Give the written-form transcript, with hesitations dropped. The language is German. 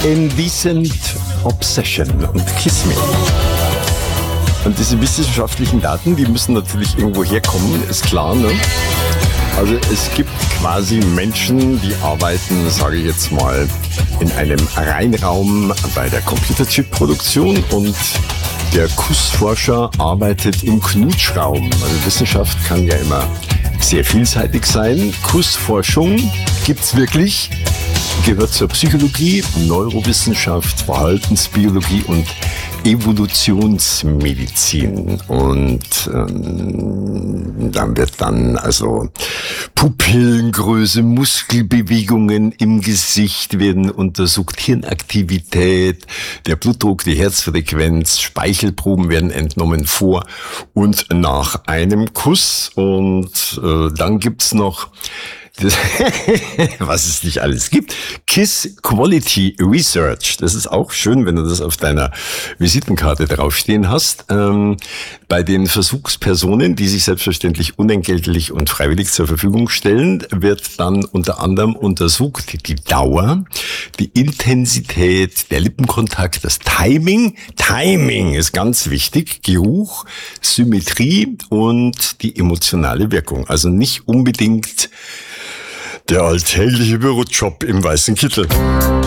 Indecent Obsession und Kiss Me. Und diese wissenschaftlichen Daten, die müssen natürlich irgendwo herkommen, ist klar, ne? Also es gibt quasi Menschen, die arbeiten, sage ich jetzt mal, in einem Reinraum bei der Computerchip-Produktion und der Kussforscher arbeitet im Knutschraum. Also Wissenschaft kann ja immer sehr vielseitig sein. Kussforschung gibt's wirklich, gehört zur Psychologie, Neurowissenschaft, Verhaltensbiologie und Evolutionsmedizin. Und dann wird dann also Pupillengröße, Muskelbewegungen im Gesicht werden untersucht, Hirnaktivität, der Blutdruck, die Herzfrequenz, Speichelproben werden entnommen vor und nach einem Kuss. Und dann gibt's noch was es nicht alles gibt. Kiss Quality Research. Das ist auch schön, wenn du das auf deiner Visitenkarte draufstehen hast. Bei den Versuchspersonen, die sich selbstverständlich unentgeltlich und freiwillig zur Verfügung stellen, wird dann unter anderem untersucht die Dauer, die Intensität, der Lippenkontakt, das Timing. Timing ist ganz wichtig. Geruch, Symmetrie und die emotionale Wirkung. Also nicht unbedingt der alltägliche Bürojob im weißen Kittel.